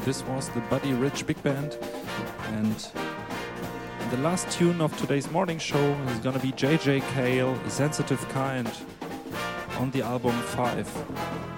This was the Buddy Rich Big Band, and the last tune of today's morning show is gonna be JJ Cale, Sensitive Kind, on the album 5.